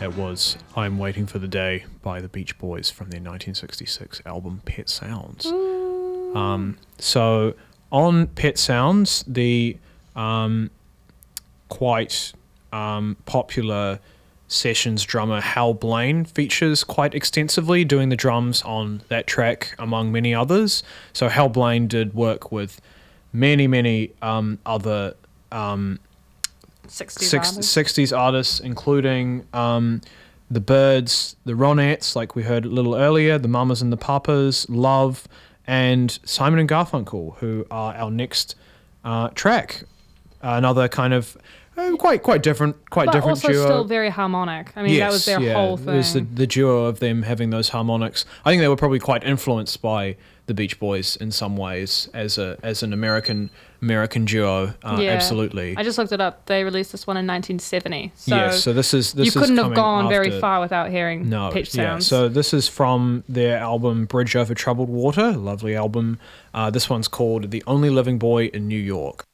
It was I'm Waiting for the Day by the Beach Boys from their 1966 album Pet Sounds. So on Pet Sounds, the quite popular sessions drummer Hal Blaine features quite extensively doing the drums on that track among many others. So Hal Blaine did work with many other 60s artists, including the Byrds, the Ronettes, like we heard a little earlier, the Mamas and the Papas, Love, and Simon and Garfunkel, who are our next track. Another kind of quite different but duo. Also still very harmonic. I mean, that was their whole thing. It was the duo of them having those harmonics. I think they were probably quite influenced by the Beach Boys in some ways as an American duo. Absolutely. I just looked it up. They released this one in 1970. So so this is you couldn't have gone after, very far without hearing Pet Sounds. Yeah. So this is from their album Bridge Over Troubled Water, lovely album. This one's called The Only Living Boy in New York.